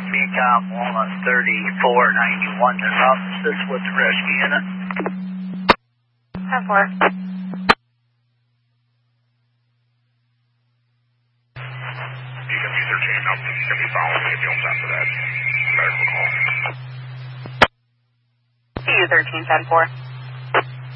BCOM Walnut 3491, this office is with the rescue unit. 10-4. DW 13, I'm going to be following the ambulance after that medical call. DU 13, 10-4.